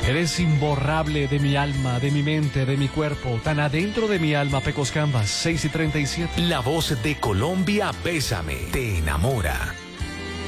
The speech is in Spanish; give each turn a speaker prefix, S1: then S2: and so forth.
S1: Eres imborrable de mi alma, de mi mente, de mi cuerpo, tan adentro de mi alma, Pecos Canvas, 6:37.
S2: La voz de Colombia, Bésame, te enamora.